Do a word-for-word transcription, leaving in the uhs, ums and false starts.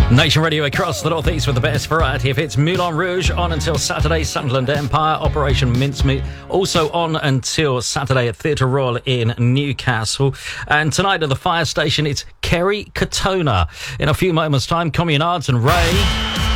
Nation Radio across the northeast with the best variety of hits. Moulin Rouge on until Saturday. Sunderland Empire, Operation Mincemeat, also on until Saturday at Theatre Royal in Newcastle. And tonight at the Fire Station, it's Kerry Katona. In a few moments' time, Communards and Ray.